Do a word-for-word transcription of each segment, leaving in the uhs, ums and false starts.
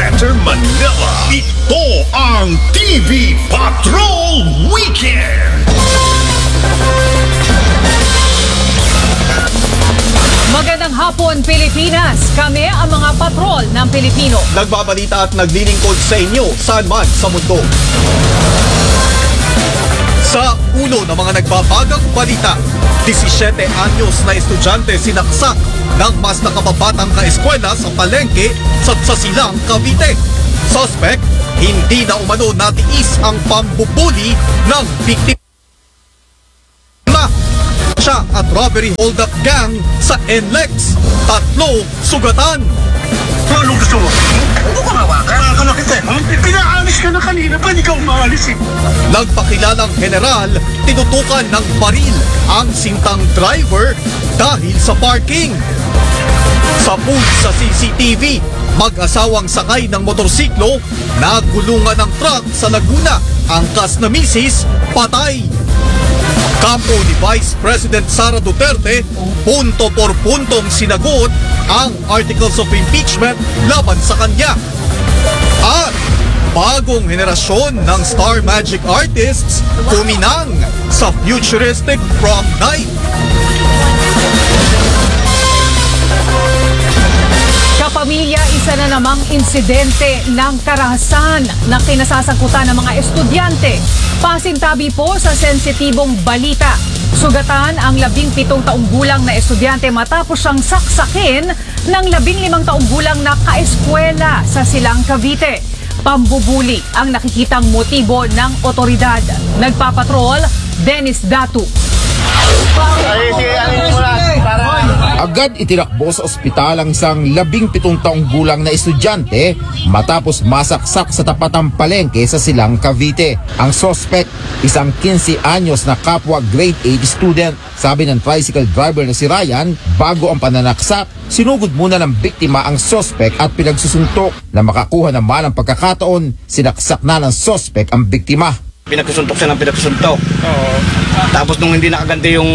Center, Manila. Ito ang T V Patrol Weekend. Magandang hapon, Pilipinas. Kami ang mga patrol ng Pilipino. Nagbabalita at naglilingkod sa inyo saan man sa mundo. Sa ulo ng mga nagbabagang balita, disisiete anyos na estudyante sinaksak ng mas nakababatang kaeskwela sa palengke sa Tsasilang, Cavite. Suspect, hindi na umano natiis ang pambubuli ng biktima. Siya at robbery hold-up gang sa N L E X. Tatlo sugatan. Anong gusto mo? Ano ka mawakan? Mga ka na kita eh. Pinaalis ka na kanina, pa hindi ka umaalis eh. Nagpakilalang general, tinutukan ng baril ang sintang driver dahil sa parking. Sa pool sa C C T V, mag-asawang sakay ng motorsiklo, nagulungan ng truck sa Laguna. Angkas na misis, patay. Kampo ni Vice President Sara Duterte, punto por puntong sinagot ang articles of impeachment laban sa kanya. At bagong henerasyon ng Star Magic artists kuminang sa futuristic prom night. Kapamilya, isa na namang insidente ng karahasan na kinasasangkutan ng mga estudyante. Pasintabi po sa sensitibong balita. Sugatan ang labing pitong taong gulang na estudyante matapos siyang saksakin ng labing limang taong gulang na kaeskwela sa Silang, Cavite. Pambubuli ang nakikitang motibo ng otoridad. Nagpapatrol, Dennis Datu. Agad itinakbo sa ospital ang isang labing pitong taong gulang na estudyante matapos masaksak sa tapatang palengke sa Silang, Cavite. Ang suspect, isang quince anyos na kapwa grade eight student. Sabi ng tricycle driver na si Ryan, bago ang pananaksak, sinugod muna ng biktima ang suspect at pinagsusuntok. Na makakuha naman ang pagkakataon, sinaksak na ng suspect ang biktima. Pinagsusuntok siya ng pinagsusuntok. Oo. Tapos nung hindi nakaganti yung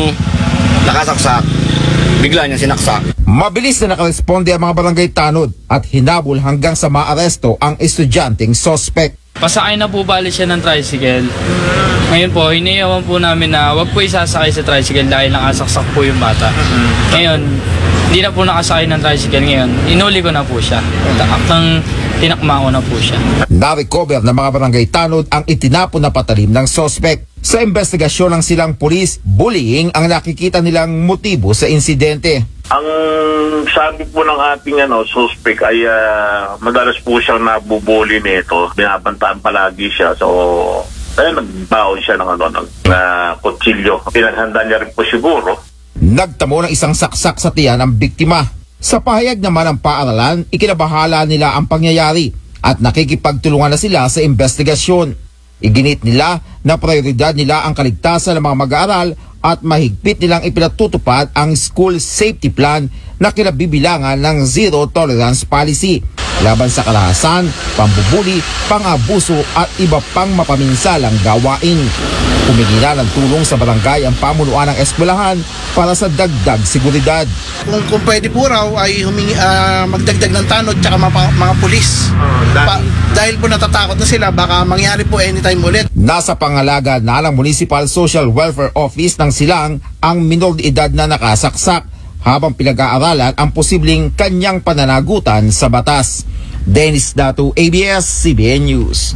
nakasaksak, bigla niya sinaksak. Mabilis na nakaresponde ang mga barangay tanod at hinabol hanggang sa maaresto ang estudyanteng suspect. Pasakay na po bali siya ng tricycle. Ngayon po, hiniyawan po namin na wag po isasakay sa tricycle dahil nakasaksak po yung bata. Ngayon, hindi na po nakasakay ng tricycle ngayon. Inuli ko na po siya. Ang tinakma ko na po siya. Na-recover ng mga barangay tanod ang itinapon na patalim ng suspect. Sa investigasyon ng Silang Police, bullying ang nakikita nilang motibo sa insidente. Ang sabi po ng ating ano, suspect ay uh, madalas po siyang nabubuli nito. Binabantaan palagi siya. So, ayun, nagbaon siya ng ano, ng uh, kutsilyo. Pinaghanda niya rin po siguro. Nagtamo ng isang saksak sa tiyan ang biktima. Sa pahayag naman ng paaralan, ikinabahala nila ang pangyayari at nakikipagtulungan na sila sa investigasyon. Iginit nila na prioridad nila ang kaligtasan ng mga mag-aaral at mahigpit nilang ipinatutupad ang school safety plan na kinabibilangan ng zero tolerance policy laban sa karahasan, pambubuli, pang-abuso at iba pang mapaminsalang gawain. Humingi na ng tulong sa barangay ang pamunuan ng eskwelahan para sa dagdag seguridad. Kung, kung pwede po raw ay humingi, uh, magdagdag ng tanod tsaka mga, mga pulis. Oh, dahil, pa, dahil po natatakot na sila, baka mangyari po anytime ulit. Nasa pangalaga na ng Municipal Social Welfare Office ng Silang ang minor de edad na nakasaksak habang pinag-aaralan ang posibleng kanyang pananagutan sa batas. Dennis Datu, A B S C B N News.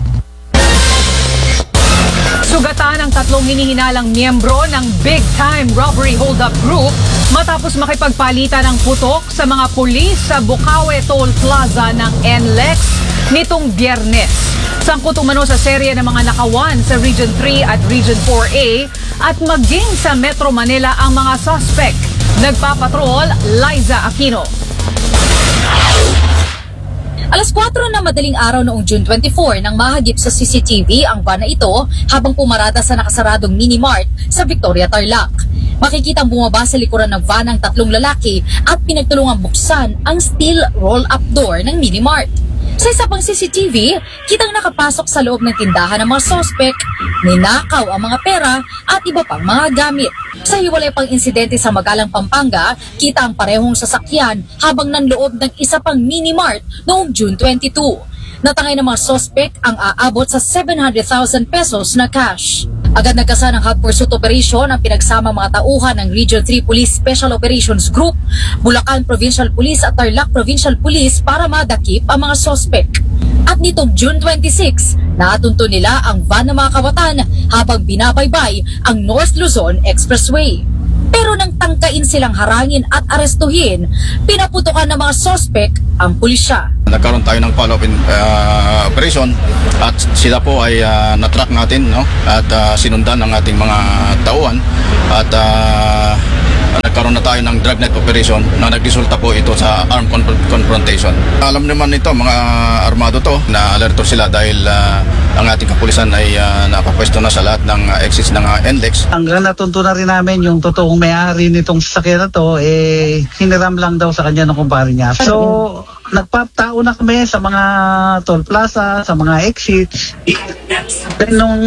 Sugatan ang tatlong hinihinalang miyembro ng big-time robbery hold-up group matapos makipagpalitan ng putok sa mga pulis sa Bukawe Toll Plaza ng N L E X nitong Biyernes. Sangkot umano sa serye ng mga nakawan sa Region three at Region four A at maging sa Metro Manila ang mga suspect. Nagpapatrol, Liza Aquino. Alas kwatro na madaling araw noong June twenty-four nang mahagip sa C C T V ang van na ito habang pumarada sa nakasaradong mini-mart sa Victoria, Tarlac. Makikitang bumaba sa likuran ng van ang tatlong lalaki at pinagtulungang buksan ang steel roll-up door ng mini-mart. Sa Sa isa pang C C T V, kitang nakapasok sa loob ng tindahan ng mga sospek, ninakaw ang mga pera at iba pang mga gamit. Sa hiwalay pang insidente sa Magalang, Pampanga, kita ang parehong sasakyan habang nanloob ng isa pang mini-mart noong June twenty-two. Natangay ng mga sospek ang aabot sa seven hundred thousand pesos na cash. Agad nagkasa ng hot pursuit operation ang pinagsama mga tauhan ng Region three Police Special Operations Group, Bulacan Provincial Police at Tarlac Provincial Police para madakip ang mga sospek. At nitong June twenty-six, natunto nila ang van ng mga kawatan habang binabaybay ang North Luzon Expressway. Pero nang tangkain silang harangin at arestuhin, pinaputukan ng mga sospek ang pulisya. Nagkaroon tayo ng follow-up uh, operation at sila po ay uh, natrack natin, no? At uh, sinundan ng ating mga tauhan at uh, nagkaroon na tayo ng dragnet operation na nagresulta po ito sa armed conf- confrontation. Alam naman ito, mga armado to, na alerto sila dahil uh, ang ating kapulisan ay uh, nakapwesto na sa lahat ng uh, exits ng uh, N L E X. Hanggang natunto na rin namin yung totoong may-ari nitong sasakyan na to, eh, hiniram lang daw sa kanya ng kumpare niya. So, nagpapatao na kami sa mga toll plaza, sa mga exits. Then, nung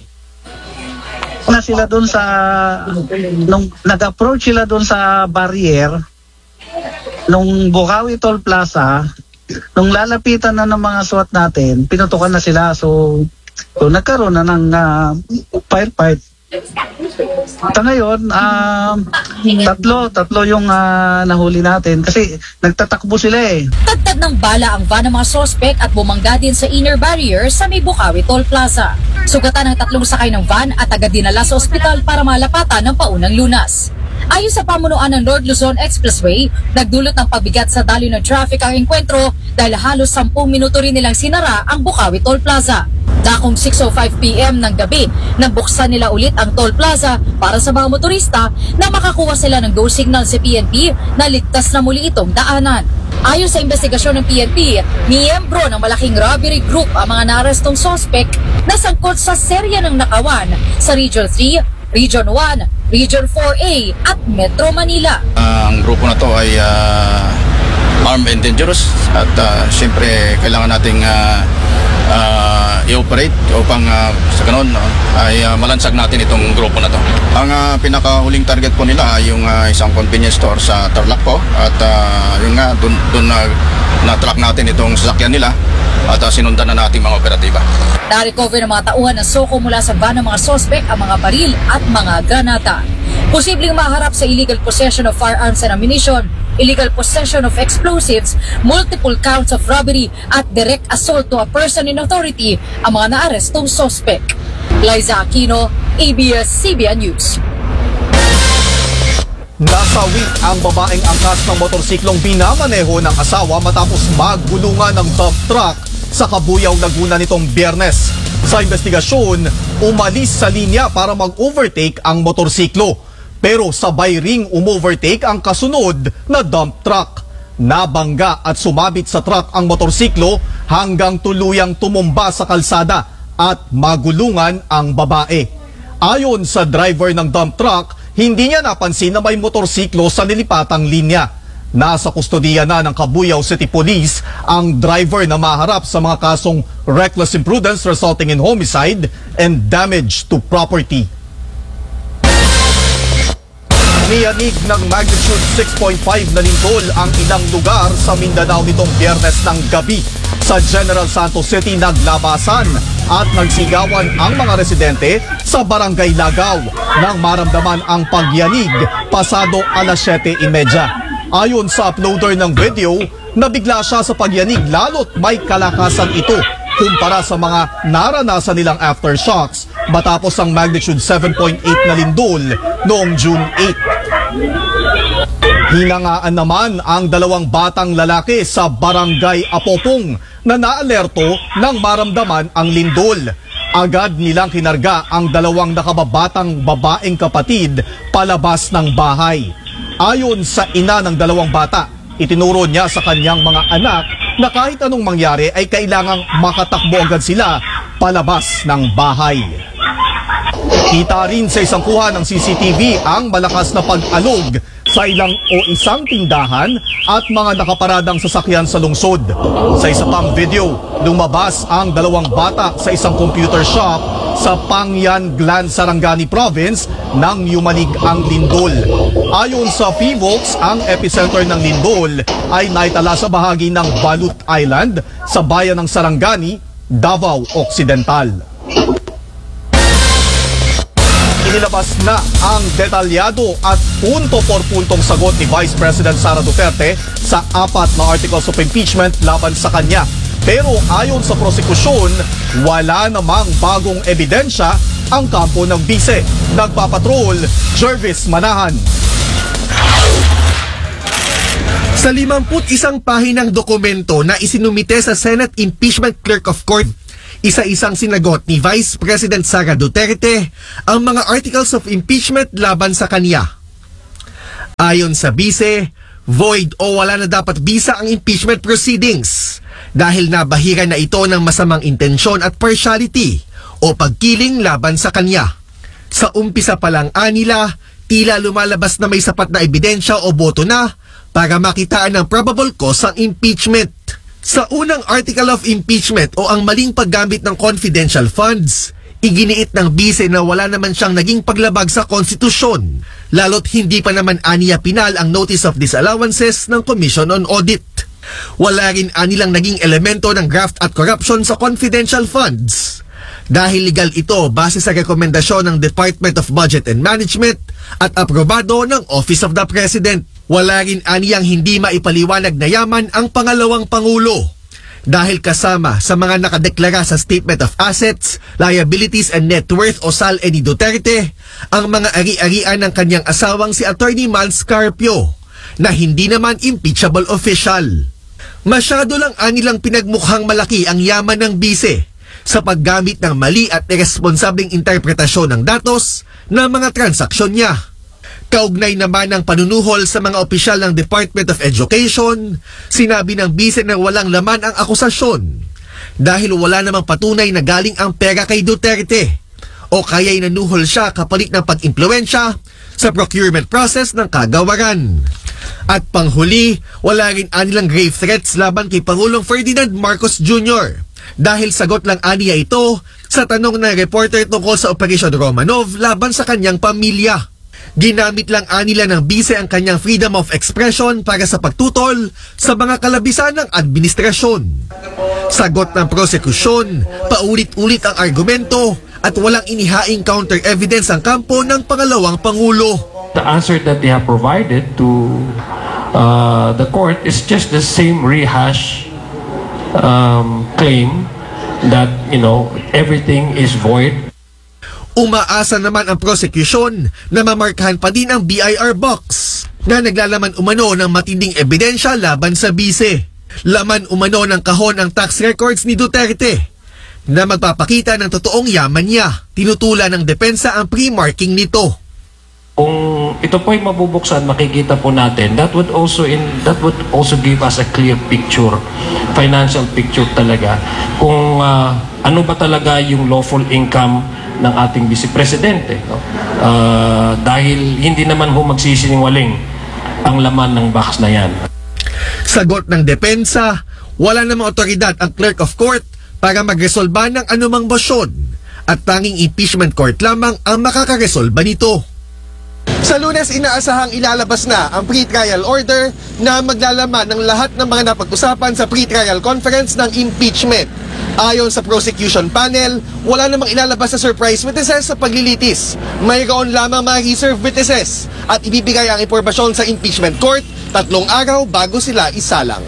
na sila doon sa, nung nag-approach sila doon sa barrier, nung Bukawi Toll Plaza, nung lalapitan na ng mga SWAT natin, pinutukan na sila. So, so nagkaroon na ng uh, firefight. At ngayon, uh, tatlo, tatlo yung uh, nahuli natin kasi nagtatakbo sila eh. Tagtag ng bala ang van ng mga sospek at bumangga din sa inner barrier sa may Bukawi Toll Plaza. Sugatan ng tatlong sakay ng van at agad dinala sa ospital para malapatan ng paunang lunas. Ayon sa pamunuan ng North Luzon Expressway, nagdulot ng pagbigat sa daloy ng traffic ang engkwentro dahil halos sampung minuto rin nilang sinara ang Bukawi Toll Plaza. Dakong six oh five p m ng gabi, nabuksan nila ulit ang toll plaza para sa mga motorista na makakuha sila ng go signal sa P N P na ligtas na muli itong daanan. Ayon sa investigasyon ng P N P, miyembro ng malaking robbery group ang mga naarestong sospek na sangkot sa serya ng nakawan sa Region three, Region one, Region four A at Metro Manila. Uh, ang grupo na to ay uh, armed and dangerous at uh, siyempre kailangan nating uh, uh, i-operate upang uh, sa ganun no, ay uh, malansag natin itong grupo na to. Ang uh, pinakahuling target po nila ay yung uh, isang convenience store sa Tarlac po at uh, yun nga dun, dun uh, na-track natin itong sasakyan nila at uh, sinundan na natin mga operatiba. Na-recover ng mga tauhan ng Soko mula sa van ng mga sospek ang mga baril at mga granata. Posibleng maharap sa illegal possession of firearms and ammunition, illegal possession of explosives, multiple counts of robbery at direct assault to a person in authority ang mga naarestong sospek. Liza Aquino, A B S C B N News. Nasawi ang babaeng angkas ng motorsiklong binamaneho ng asawa matapos maggulungan ng dump truck sa Cabuyao, Laguna nitong Biyernes. Sa investigasyon, umalis sa linya para mag-overtake ang motorsiklo. Pero sabay ring umovertake ang kasunod na dump truck. Nabangga at sumabit sa truck ang motorsiklo hanggang tuluyang tumumba sa kalsada at magulungan ang babae. Ayon sa driver ng dump truck, hindi niya napansin na may motorsiklo sa nilipatang linya. Nasa kustodiya na ng Cabuyao City Police ang driver na maharap sa mga kasong reckless imprudence resulting in homicide and damage to property. Niyanig ng magnitude six point five na lindol ang ilang lugar sa Mindanao nitong Biyernes ng gabi. Sa General Santos City naglabasan at nagsigawan ang mga residente sa Barangay Lagaw nang maramdaman ang pagyanig pasado alas siyete trenta. Ayon sa uploader ng video, nabigla siya sa pagyanig lalo't may kalakasan ito kumpara sa mga naranasan nilang aftershocks matapos ang magnitude seven point eight na lindol noong June eighth. Hinangaan naman ang dalawang batang lalaki sa Barangay Apopong na naalerto nang maramdaman ang lindol. Agad nilang kinarga ang dalawang nakababatang babaeng kapatid palabas ng bahay. Ayon sa ina ng dalawang bata, itinuro niya sa kanyang mga anak na kahit anong mangyari ay kailangang makatakbo agad sila palabas ng bahay. Kita rin sa isang kuha ng C C T V ang malakas na pag-alog sa ilang o isang tindahan at mga nakaparadang sasakyan sa lungsod. Sa isa pang video, lumabas ang dalawang bata sa isang computer shop sa Pangyan Glan, Sarangani Province nang yumanig ang lindol. Ayon sa P V O X, ang epicenter ng lindol ay naitala sa bahagi ng Balut Island sa bayan ng Sarangani, Davao Occidental. Inilabas na ang detalyado at punto por puntong sagot ni Vice President Sara Duterte sa apat na articles of impeachment laban sa kanya. Pero ayon sa prosekusyon, wala namang bagong ebidensya ang kampo ng bise. Nagpapatrol, Jervis Manahan. Sa limampu't isang pahinang dokumento na isinumite sa Senate Impeachment Clerk of Court, isa-isang sinagot ni Vice President Sara Duterte ang mga articles of impeachment laban sa kanya. Ayon sa bise, void o wala na dapat bisa ang impeachment proceedings dahil nabahira na ito ng masamang intensyon at partiality o pagkiling laban sa kanya. Sa umpisa pa lang anila, tila lumalabas na may sapat na ebidensya o boto na para makitaan ng probable cause ang impeachment. Sa unang article of impeachment o ang maling paggamit ng confidential funds, iginiit ng bise na wala naman siyang naging paglabag sa konstitusyon, lalo't hindi pa naman aniya pinal ang notice of disallowances ng Commission on Audit. Wala rin anilang naging elemento ng graft at corruption sa confidential funds. Dahil legal ito base sa rekomendasyon ng Department of Budget and Management at aprobado ng Office of the President. Wala rin aniyang hindi maipaliwanag na yaman ang pangalawang Pangulo dahil kasama sa mga nakadeklara sa Statement of Assets, Liabilities and Net Worth o S A L E ni Duterte ang mga ari-arian ng kanyang asawang si Attorney Mans Carpio na hindi naman impeachable official. Masyado lang anilang pinagmukhang malaki ang yaman ng bise sa paggamit ng mali at irresponsableng interpretasyon ng datos ng mga transaksyon niya. Kaugnay naman ng panunuhol sa mga opisyal ng Department of Education, sinabi ng bise na walang laman ang akusasyon dahil wala namang patunay na galing ang pera kay Duterte o kaya'y nanuhol siya kapalit ng pag-impluensya sa procurement process ng kagawaran. At panghuli, wala rin anilang grave threats laban kay Pangulong Ferdinand Marcos Junior dahil sagot lang aniya ito sa tanong ng reporter tungkol sa Operation Romanov laban sa kanyang pamilya. Ginamit lang anila ng bise ang kanyang freedom of expression para sa pagtutol sa mga kalabisan ng administrasyon. Sagot ng prosekusyon, paulit-ulit ang argumento at walang inihaing counter-evidence ang kampo ng pangalawang Pangulo. The answer that they have provided to uh, the court is just the same rehash um, claim that, you know, everything is void. Umaasa naman ang prosecution na mamarkahan pa din ang B I R box na naglalaman umano ng matinding ebidensya laban sa bise. Laman umano ng kahon ang tax records ni Duterte na magpapakita ng totoong yaman niya. Tinutulan ng depensa ang pre-marking nito. Kung ito po ay mabubuksan, makikita po natin, that would also in that would also give us a clear picture, financial picture talaga, kung uh, ano ba talaga yung lawful income ng ating Vice Presidente. No? Uh, dahil hindi naman ho magsisinungaling ang laman ng box na yan. Sagot ng depensa, wala namang otoridad ang clerk of court para magresolba ng anumang motion at tanging impeachment court lamang ang makakaresolba nito. Sa Lunes, inaasahang ilalabas na ang pre-trial order na maglalaman ng lahat ng mga napag-usapan sa pre-trial conference ng impeachment. Ayon sa prosecution panel, wala namang ilalabas na surprise witnesses sa paglilitis. Mayroon lamang mga reserve witnesses at ibibigay ang impormasyon sa impeachment court tatlong araw bago sila isalang.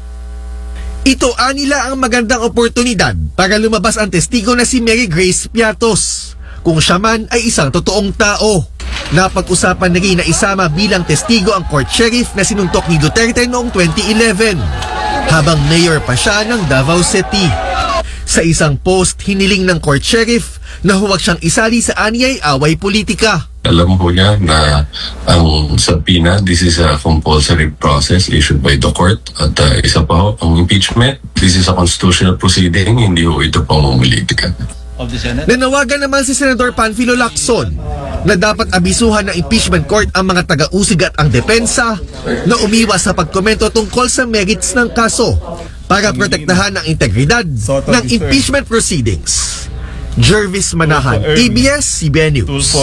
Ito anila ang magandang oportunidad para lumabas ang testigo na si Mary Grace Piatos, kung siya man ay isang totoong tao. Napag-usapan na rin na isama bilang testigo ang court sheriff na sinuntok ni Duterte noong twenty eleven, habang mayor pa siya ng Davao City. Sa isang post, hiniling ng court sheriff na huwag siyang isali sa anyay away politika. Alam po niya na ang subpoena, this is a compulsory process issued by the court. At uh, isa pa ho, ang impeachment, this is a constitutional proceeding, hindi ho ito pamumulitika. Nanawagan naman si Senador Panfilo Lacson na dapat abisuhan ng impeachment court ang mga taga-usig at ang depensa na umiwas sa pagkomento tungkol sa merits ng kaso para protektahan ang integridad ng impeachment proceedings. Jervis Manahan, A B S C B N News.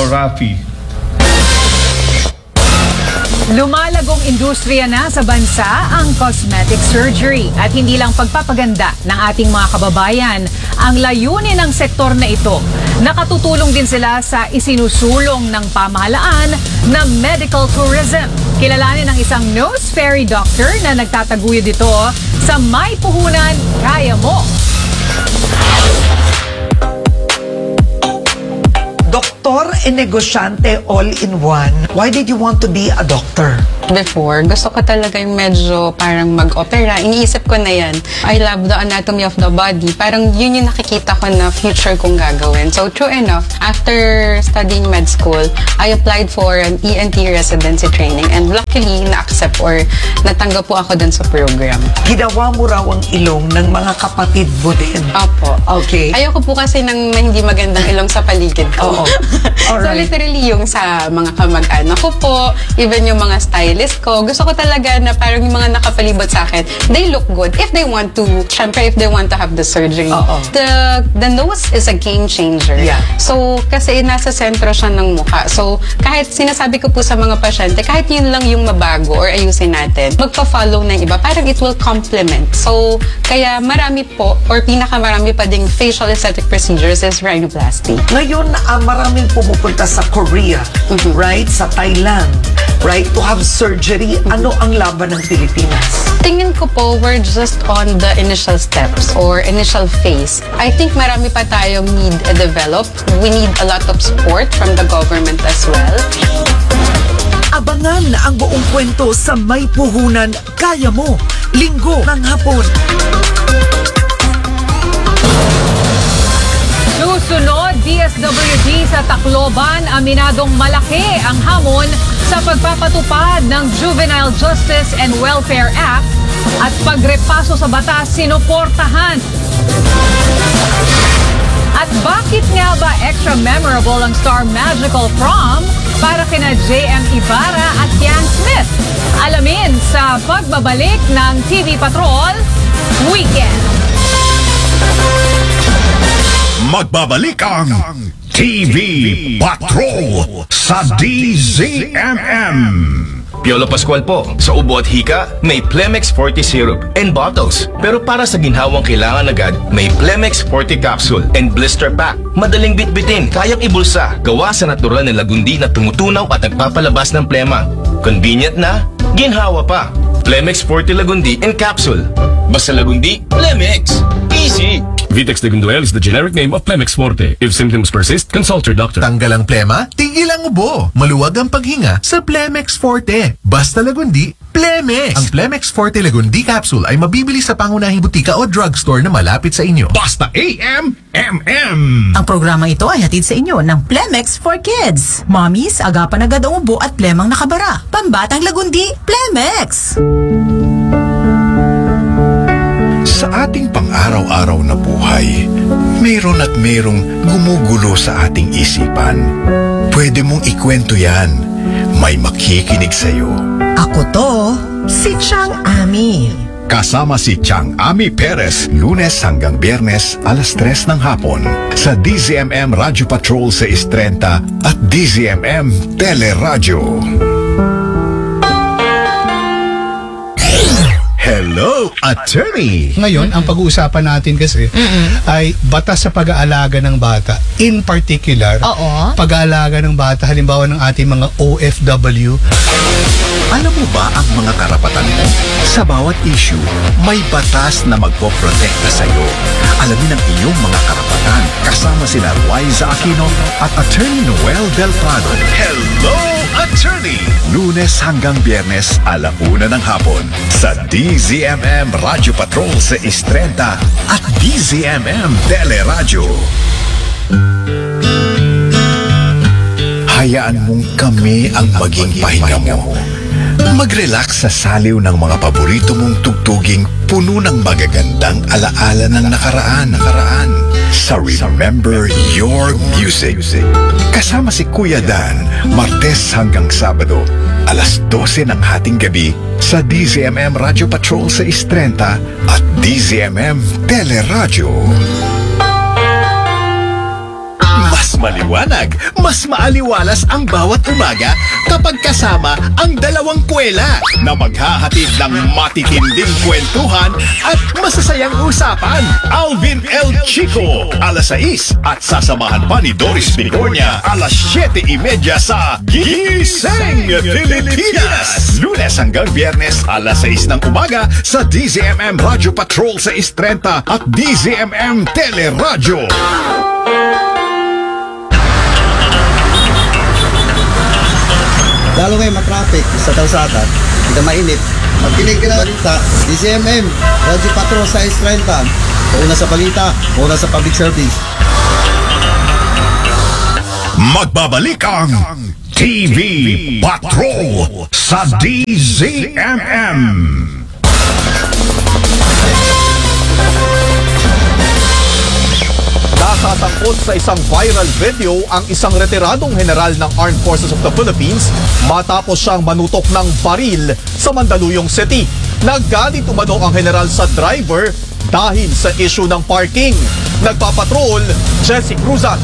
Lumalagong industriya na sa bansa ang cosmetic surgery at hindi lang pagpapaganda ng ating mga kababayan. Ang layunin ng sektor na ito, nakatutulong din sila sa isinusulong ng pamahalaan na medical tourism. Kilalanin ang isang nose fairy doctor na nagtataguyod dito sa May Puhunan, Kaya Mo. Doktor and negosyante all in one. Why did you want to be a doctor? Before, gusto ko talaga yung medyo parang mag-opera. Iniisip ko na yan. I love the anatomy of the body. Parang yun yung nakikita ko na future kong gagawin. So true enough, after studying med school, I applied for an E N T residency training and luckily na-accept or natanggap po ako dun sa program. Ginawa mo raw ang ilong ng mga kapatid mo din. Opo. Okay. Ayoko po kasi ng hindi magandang ilong sa paligid ko. Oo. So literally yung sa mga kamag-anak ko po, even yung mga stylist ko, gusto ko talaga na parang yung mga nakapalibot sa akin, they look good if they want to, syempre if they want to have the surgery. Oo. The the nose is a game changer. Yeah. So kasi nasa sentro siya ng mukha. So kahit sinasabi ko po sa mga pasyente, kahit yun lang yung mabago or ayusin natin, magpa-follow ng iba, parang it will complement. So kaya marami po or pinakamarami pa ding facial aesthetic procedures is rhinoplasty. Ngayon, uh, maraming pumupunta sa Korea, Mhm. right? Sa Thailand, right? To have surgery. Ano ang laban ng Pilipinas? Tingin ko po, we're just on the initial steps or initial phase. I think marami pa tayong need to develop. We need a lot of support from the government as well. Abangan ang buong kwento sa May Puhunan, Kaya Mo, Linggo ng hapon. Susunod, D S W D sa Tacloban, aminadong malaki ang hamon sa pagpapatupad ng Juvenile Justice and Welfare Act at pagrepaso sa batas sinuportahan. At bakit nga ba extra memorable ang Star Magical Prom para kina J M Ibarra at Yang Smith? Alamin sa pagbabalik ng T V Patrol Weekend. Magbabalik ang T V Patrol sa D Z M M. Piolo Pascual po. Sa ubo at hika, may Plemex forty syrup and bottles. Pero para sa ginhawang kailangan agad, may Plemex forty capsule and blister pack. Madaling bitbitin, kayang ibulsa. Gawa sa natural na lagundi na tumutunaw at nagpapalabas ng plema. Convenient na, ginhawa pa. Plemex forty Lagundi and capsule. Basta Lagundi, Plemex. Easy! Vitex Lagunduel is the generic name of Plemex Forte. If symptoms persist, consult your doctor. Tanggal ang plema, tigil ang ubo. Maluwag ang paghinga sa Plemex Forte. Basta Lagundi, Plemex. Ang Plemex Forte Lagundi capsule ay mabibili sa pangunahing butika o drugstore na malapit sa inyo. Basta A M M M. Ang programang ito ay hatid sa inyo ng Plemex for Kids. Mommies, agapan agad ang ubo at plemang nakabara. Pambatang Lagundi, Plemex. Sa ating pang-araw-araw na buhay, mayroon at mayroong gumugulo sa ating isipan. Pwede mong ikwento yan. May makikinig sa'yo. Ako to, si Chang Ami. Kasama si Chang Ami Perez, Lunes hanggang Biyernes, alas tres ng hapon. Sa D Z M M Radio Patrol sa Istrenta at D Z M M Teleradyo. Hello, attorney! Ngayon, ang pag-uusapan natin kasi ay batas sa pag-aalaga ng bata. In particular, Oo. pag-aalaga ng bata, halimbawa ng ating mga O F W. Alam mo ba ang mga karapatan mo? Sa bawat issue, may batas na magpoprotekta sa iyo. Alamin ang iyong mga karapatan kasama sina Liza Aquino at Attorney Noel Del Prado. Hello, Attorney! Lunes hanggang Biyernes, alauna ng hapon sa D Z M M Radio Patrol sa Istrenta at D Z M M Teleradyo. Hayaan mong kami ang maging pahinga mo. Mag-relax sa saliw ng mga paborito mong tugtuging puno ng magagandang alaala ng nakaraan. nakaraan. Sa Remember Your Music. Kasama si Kuya Dan, Martes hanggang Sabado, alas dose ng hating gabi sa D Z M M Radio Patrol sa Istrenta at D Z M M Teleradyo. Mas maliwanag, mas maaliwalas ang bawat umaga kapag kasama ang dalawang kwela na maghahatid ng matitinding kwentuhan at masasayang usapan. Alvin L. Chico, alas sais at sasamahan pa ni Doris Bigornia, alas siyete y media sa Gising Pilipinas. Lunes hanggang Biyernes, alas sais ng umaga sa D Z M M Radio Patrol sa Istrenta at D Z M M Teleradyo. Lalo ngayon matraffic sa kalsada, hindi mainit. Magkinig ka na balita, D Z M M, Radio Patrol sa Istrenta. Una sa balita, una sa public service. Magbabalik ang T V Patrol sa D Z M M. Nakasangkot sa isang viral video ang isang retiradong general ng Armed Forces of the Philippines matapos siyang manutok ng baril sa Mandaluyong City. Naggalit umano ang general sa driver dahil sa issue ng parking. Nagpapatrol, Jesse Cruzat.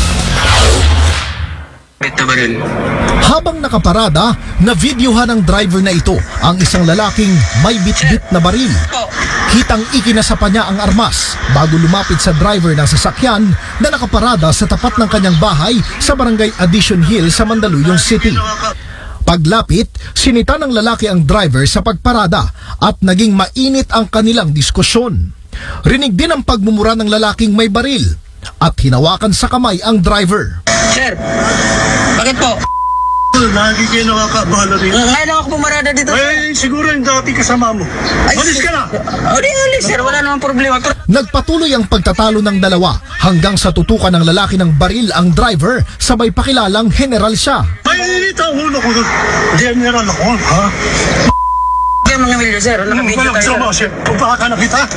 Habang nakaparada, na-videohan ng driver na ito ang isang lalaking may bit-bit na baril. Kitang ikinasapa niya ang armas bago lumapit sa driver ng sasakyan na nakaparada sa tapat ng kanyang bahay sa barangay Addition Hill sa Mandaluyong City. Paglapit, sinita ng lalaki ang driver sa pagparada at naging mainit ang kanilang diskusyon. Rinig din ang pagmumura ng lalaking may baril at hinawakan sa kamay ang driver. Sir, bakit po? Lagi kayo nakakabahala rin. Ngayon lang ako pumarada dito. Eh, siguro yung dati kasama mo. Alis ka na! O di, alis sir, wala namang problema. Nagpatuloy ang pagtatalo ng dalawa hanggang sa tutukan ng lalaki ng baril ang driver, sabay pakilalang general siya. Ay, init ang ulo ko doon. General ako, ha? Kaya mga milyo sir, nakabidyo tayo sir. Walang sir, pupaka na kita.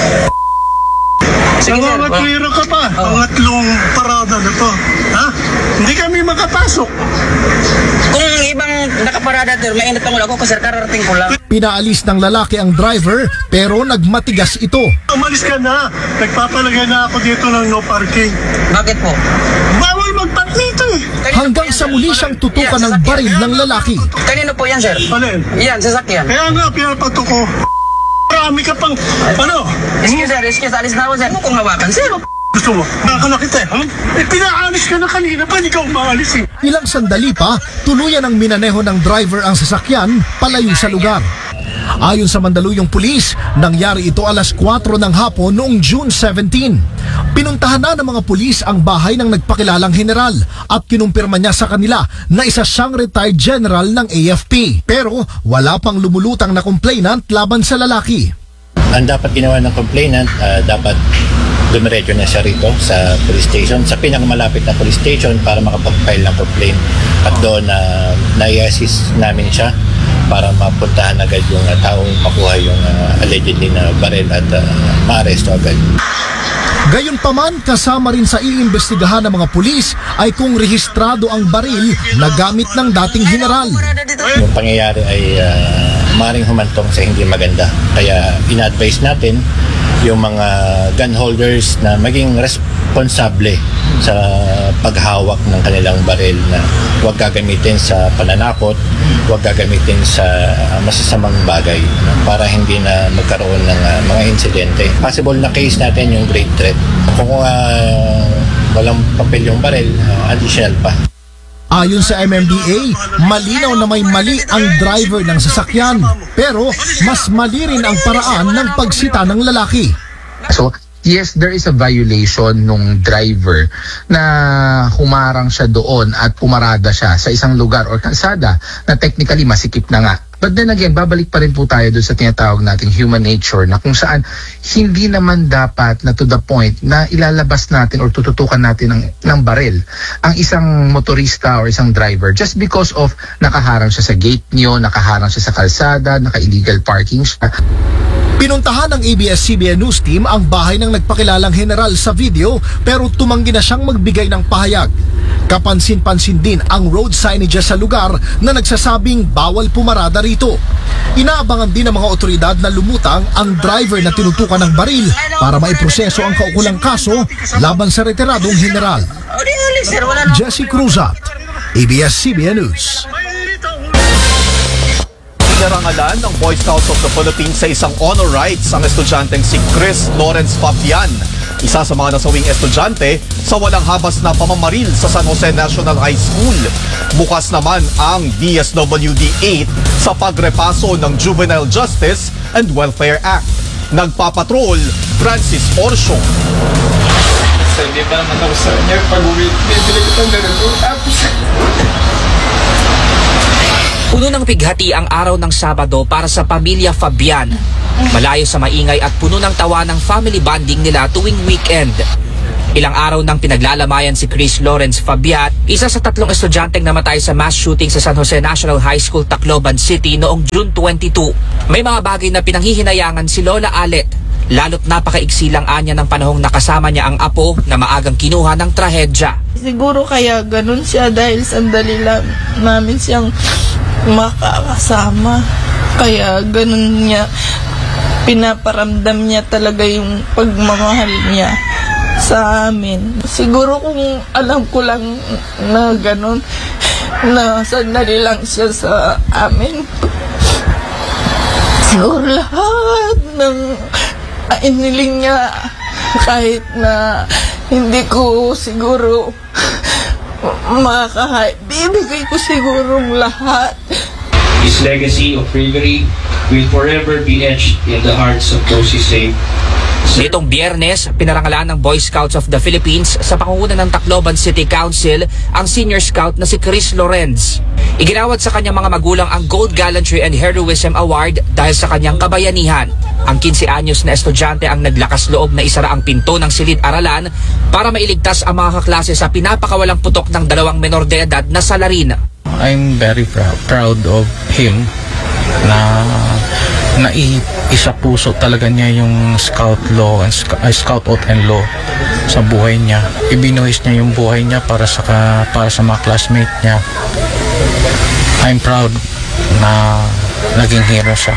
Sige, sir. Nangangatwira ka pa. Ang atlong parada na to. Ha? Hindi kami makapasok. Kung ibang nakaparada sir, mainit ang ulo ko kasi kararating ko lang. Pinaalis ng lalaki ang driver pero nagmatigas ito. Umalis ka na. Nagpapalagay na ako dito ng no parking. Bakit po? Bawal magpark dito eh. Hanggang sa muli siyang tutukan ng baril ng lalaki. Kanino po yan sir? Alin? Yan, sasakyan. Kaya nga, pinapato ko. Marami ka pang, ano? Excuse sir, excuse, alis na ako sir. Ano kung hawakan sir? Gusto mo? Baka na kita eh, ha? Eh, pinaalis ka na kanina, pa hindi ka umaalis eh. Ilang sandali pa, tuluyan ang minaneho ng driver ang sasakyan palayo sa lugar. Ayon sa Mandaluyong Pulis, nangyari ito alas kwatro ng hapon noong June seventeenth. Pinuntahan na ng mga pulis ang bahay ng nagpakilalang general at kinumpirma niya sa kanila na isa siyang retired general ng A F P. Pero wala pang lumulutang na complainant laban sa lalaki. Ang dapat ginawa ng complainant, uh, dapat dumiretso na siya rito sa police station, sa pinakamalapit na police station para makapag-file ng complaint. At doon uh, na-i-assist namin siya para mapuntahan agad yung uh, taong makuha yung uh, allegedly na baril at uh, ma-arresto agad. Gayunpaman, kasama rin sa iimbestigahan ng mga pulis ay kung rehistrado ang baril na gamit ng dating general. Yung pangyayari ay uh, maring humantong sa hindi maganda. Kaya ina-advise natin yung mga gun holders na maging responsable sa paghawak ng kanilang baril na huwag gagamitin sa pananakot, huwag gagamitin sa masasamang bagay no? Para hindi na magkaroon ng uh, mga insidente. Possible na case natin yung grave threat. Kung uh, walang papel yung baril, uh, additional pa. Ayon sa M M D A, malinaw na may mali ang driver ng sasakyan. Pero mas mali rin ang paraan ng pagsita ng lalaki. So, yes, there is a violation nung driver na humarang siya doon at pumarada siya sa isang lugar or kalsada na technically masikip na nga. But then again, babalik pa rin po tayo doon sa tinatawag nating human nature na kung saan hindi naman dapat na to the point na ilalabas natin or tututukan natin ng, ng baril ang isang motorista or isang driver just because of nakaharang siya sa gate niyo, nakaharang siya sa kalsada, naka-illegal parking siya. Pinuntahan ng A B S C B N News team ang bahay ng nagpakilalang general sa video pero tumanggi na siyang magbigay ng pahayag. Kapansin-pansin din ang road signage sa lugar na nagsasabing bawal pumarada rito. Inaabangan din ng mga otoridad na lumutang ang driver na tinutukan ng baril para maiproseso ang kaukulang kaso laban sa retiradong general. Jesse Cruzat, A B S C B N News. Pinarangalan ng Boy Scouts of the Philippines sa isang honor rights ang estudyanteng si Chris Lawrence Fabian, isa sa mga nasawing estudyante sa walang habas na pamamaril sa San Jose National High School. Bukas naman ang D S W D eight sa pagrepaso ng Juvenile Justice and Welfare Act. Nagpapatrol, Francis Orsio. Hindi pa naman ako sa kanya pag-uwi. Bibili ko ng ganito. Tapos puno ng bighati ang araw ng Sabado para sa pamilya Fabian. Malayo sa maingay at puno ng tawa ng family bonding nila tuwing weekend. Ilang araw nang pinaglalamayan si Chris Lawrence Fabian, isa sa tatlong estudyanteng namatay sa mass shooting sa San Jose National High School, Tacloban City noong June twenty-two. May mga bagay na pinanghihinayangan si Lola Alet, lalo't napakaiksi lang anya ng panahong nakasama niya ang apo na maagang kinuha ng trahedya. Siguro kaya ganun siya dahil sandali lang namin siyang makakasama. Kaya ganun niya, pinaparamdam niya talaga yung pagmamahal niya sa amin. Siguro kung alam ko lang na ganun, na sandali lang siya sa amin, siguro lahat ng iniling niya, kahit na hindi ko siguro makakahay, bibigay ko siguro lahat. His legacy of bravery will forever be etched in the hearts of those he saved. Nitong Biyernes, pinarangalan ng Boy Scouts of the Philippines sa pangunguna ng Tacloban City Council ang senior scout na si Chris Lawrence. Iginawad sa kanyang mga magulang ang Gold Gallantry and Heroism Award dahil sa kanyang kabayanihan. Ang fifteen anyos na estudyante ang naglakas loob na isara ang pinto ng silid-aralan para mailigtas ang mga kaklase sa pinapakawalang putok ng dalawang menor de edad na salarin. I'm very proud, proud of him na naiisa puso talaga niya yung scout law and uh, scout oath and law sa buhay niya. Ibinuhis niya yung buhay niya para sa para sa mga classmate niya. I'm proud na naging hero siya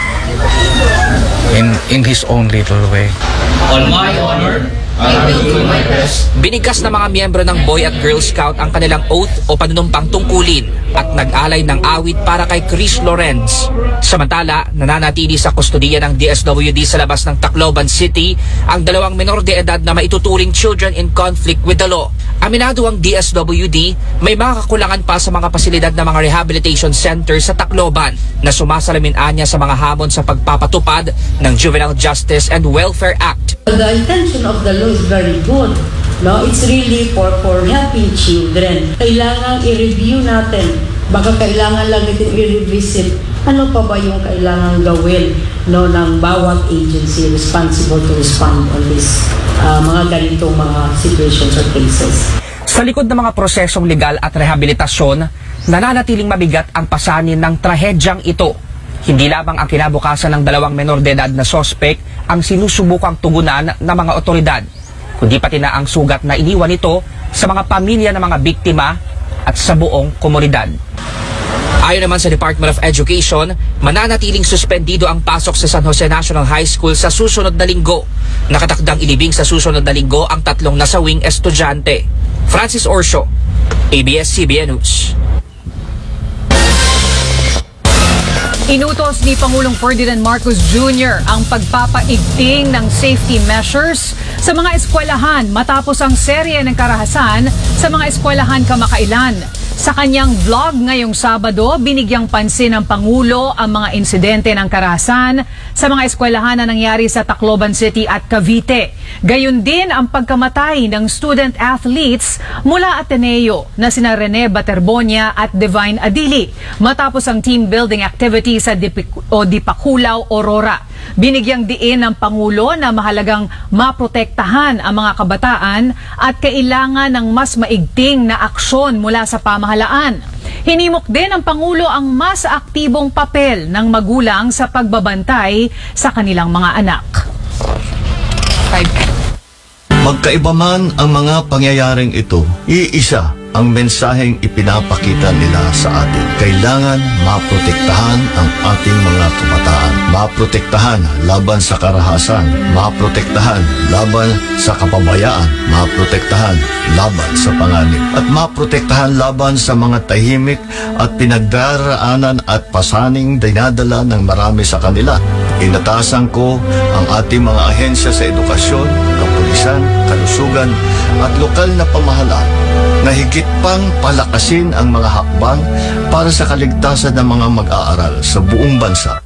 in in his own little way. On my honor, I will do my best. Binigkas ng mga miyembro ng Boy at Girl Scout ang kanilang oath o panunumpang tungkulin at nag-alay ng awit para kay Chris Lawrence. Samantala, nananatili sa kustodiya ng D S W D sa labas ng Tacloban City ang dalawang menor de edad na maituturing children in conflict with the law. Aminado ang D S W D, may mga kakulangan pa sa mga pasilidad ng mga rehabilitation center sa Tacloban na sumasalamin anya sa mga hamon sa pagpapatupad ng Juvenile Justice and Welfare Act. The intention of the law is very good. No, it's really for for helping children. Kailangan i-review natin. Baka kailangan lang natin i-revisit. Ano pa ba yung kailangan gawin, no, ng bawat agency responsible to respond on this uh, mga ganitong mga situations or cases. Sa likod ng mga prosesong legal at rehabilitasyon, nananatiling mabigat ang pasanin ng trahedyang ito. Hindi lamang ang kinabukasan ng dalawang menor de edad na sospek ang sinusubukang tugunan ng mga otoridad, kundi pati na ang sugat na iniwan ito sa mga pamilya ng mga biktima at sa buong komunidad. Ayon naman sa Department of Education, mananatiling suspendido ang pasok sa San Jose National High School sa susunod na linggo. Nakatakdang ilibing sa susunod na linggo ang tatlong nasawing estudyante. Francis Orsio, A B S C B N News. Inutos ni Pangulong Ferdinand Marcos Junior ang pagpapaigting ng safety measures sa mga eskwelahan matapos ang serye ng karahasan sa mga eskwelahan kamakailan. Sa kanyang vlog ngayong Sabado, binigyang pansin ng Pangulo ang mga insidente ng karahasan sa mga eskwelahan na nangyari sa Tacloban City at Cavite. Gayon din ang pagkamatay ng student athletes mula Ateneo na sina Rene Baterbonia at Divine Adili matapos ang team building activity sa Dipik- o Dipakulaw, Aurora. Binigyang diin ng Pangulo na mahalagang maprotektahan ang mga kabataan at kailangan ng mas maigting na aksyon mula sa pamahalaan. Hinimok din ng Pangulo ang mas aktibong papel ng magulang sa pagbabantay sa kanilang mga anak. Magkaiba man ang mga pangyayaring ito, iisa ang mensaheng ipinapakita nila sa atin. Kailangan maprotektahan ang ating mga kabataan. Maprotektahan laban sa karahasan. Maprotektahan laban sa kapabayaan. Maprotektahan laban sa panganib. At maprotektahan laban sa mga tahimik at pinagdaraanan at pasaning dinadala ng marami sa kanila. Inatasan ko ang ating mga ahensya sa edukasyon, kapulisan, kalusugan at lokal na pamahalaan na higit pang palakasin ang mga hakbang para sa kaligtasan ng mga mag-aaral sa buong bansa.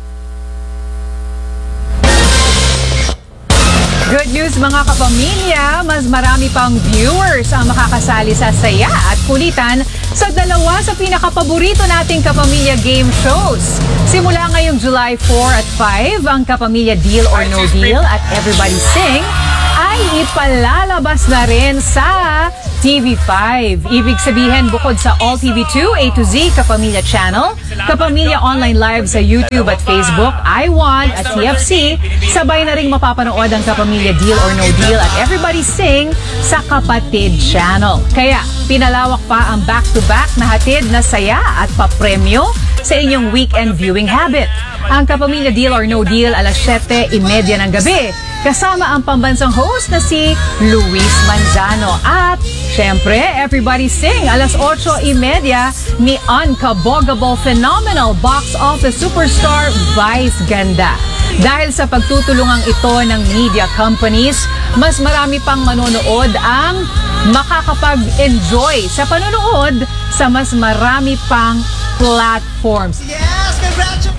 Good news mga kapamilya, mas marami pang viewers ang makakasali sa saya at kulitan sa dalawa sa pinakapaborito nating Kapamilya game shows. Simula ngayong July four at five, ang Kapamilya Deal or No Deal at Everybody Sing ay ipalalabas na rin sa T V five. Ibig sabihin, bukod sa All T V two, A to Z, Kapamilya Channel, Kapamilya Online Live sa YouTube at Facebook, I one at T F C, sabay na ring mapapanood ang Kapamilya Deal or No Deal at Everybody Sing sa Kapatid Channel. Kaya, pinalawak pa ang back-to-back na hatid na saya at papremyo sa inyong weekend viewing habit. Ang Kapamilya Deal or No Deal alas siyete trenta ng gabi, kasama ang pambansang host na si Luis Manzano. At syempre, Everybody Sing alas otso trenta ni unkabogable phenomenal box office superstar Vice Ganda. Dahil sa pagtutulungang ito ng media companies, mas marami pang manonood ang makakapag-enjoy sa panonood sa mas marami pang platforms. Yes, congratulations!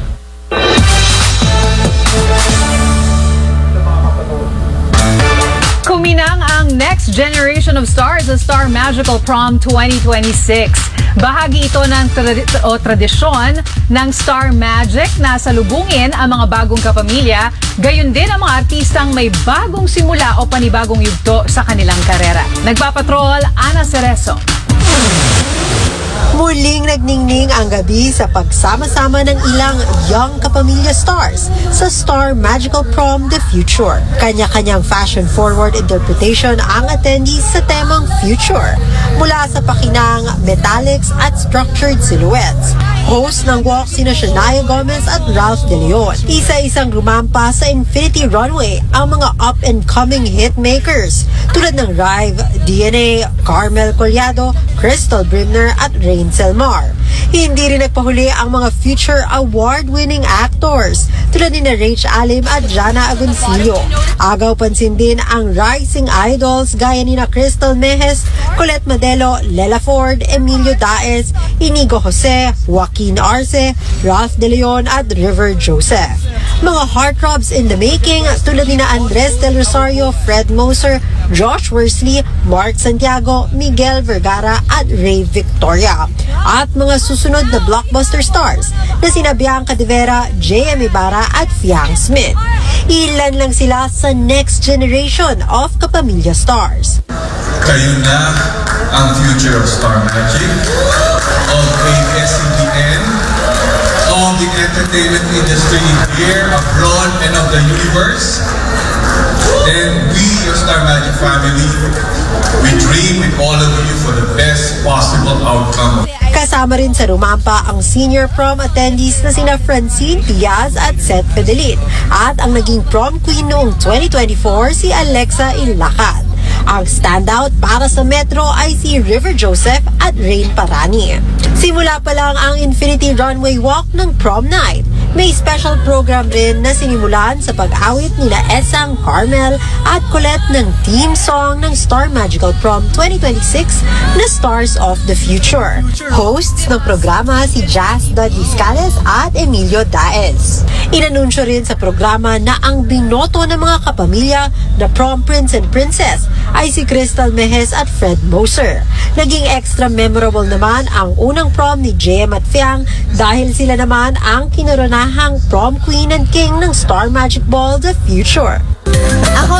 Kuminang ang next generation of stars sa Star Magical Prom twenty twenty-six. Bahagi ito ng tradi- o tradisyon ng Star Magic na salubungin ang mga bagong kapamilya, gayon din ang mga artistang may bagong simula o panibagong yugto sa kanilang karera. Nagpapatrol, Ana Cerezo. Muling nagningning ang gabi sa pagsama-sama ng ilang young kapamilya stars sa Star Magical Prom The Future. Kanya-kanyang fashion-forward interpretation ang attendees sa temang future, mula sa pakinang, metallics at structured silhouettes. Host ng walk sina Shania Gomez at Ralph De Leon. Isa-isang rumampa sa Infinity Runway ang mga up-and-coming hitmakers tulad ng Rive, D N A, Carmel Collado, Crystal Brimner at Rain Selmar. Hindi rin nagpahuli ang mga future award-winning actors tulad ni Rach Alim at Jana Agoncillo. Agaw pansin din ang rising idols gaya ni na Crystal Mejes, Colette Madelo, Lela Ford, Emilio Daez, Inigo Jose, Joaquin Arce, Ralph De Leon at River Joseph. Mga heartthrobs in the making tulad ni na Andres Del Rosario, Fred Moser, Josh Worsley, Mark Santiago, Miguel Vergara at Ray Victoria. At mga susunod na blockbuster stars na sina Bianca De Vera, J M Ibarra at Fiang Smith. Ilan lang sila sa next generation of Kapamilya stars. Kayo na ang future of Star Magic, of A B S C B N, of the entertainment industry here, abroad, and of the universe. And we, your Star Magic family, we dream with all of you for the best possible outcome. Kasama rin sa rumampa ang senior prom attendees na sina Francine Diaz at Seth Pedelin. At ang naging prom queen noong twenty twenty-four, si Alexa Ilacad. Ang standout para sa Metro ay si River Joseph at Rain Parani. Simula pa lang ang Infinity Runway Walk ng prom night. May special program rin na sinimulan sa pag-awit nila Esang, Carmel at Colette ng theme song ng Star Magical Prom twenty twenty-six na Stars of the Future. Hosts ng programa si Jazz Dudley Scales at Emilio Daez. Inanunsyo rin sa programa na ang binoto ng mga kapamilya na prom prince and princess ay si Crystal Mejes at Fred Moser. Naging extra memorable naman ang unang prom ni J M at Fiang dahil sila naman ang kinoronahang prom queen and king ng Star Magic Ball The Future. Ako